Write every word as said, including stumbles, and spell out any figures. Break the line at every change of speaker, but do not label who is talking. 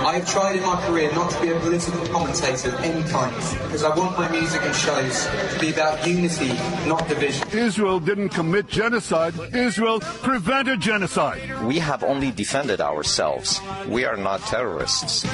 I have tried in my career not to be a political commentator of any kind, because I want my music and shows to be about unity, not division.
Israel didn't commit genocide. Israel prevented genocide.
We have only defended ourselves. We are not terrorists.